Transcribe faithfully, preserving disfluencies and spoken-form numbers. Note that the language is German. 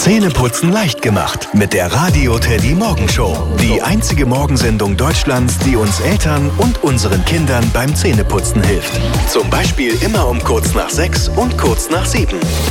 Zähneputzen leicht gemacht mit der Radio Teddy Morgenshow. Die einzige Morgensendung Deutschlands, die uns Eltern und unseren Kindern beim Zähneputzen hilft. Zum Beispiel immer um kurz nach sechs und kurz nach sieben.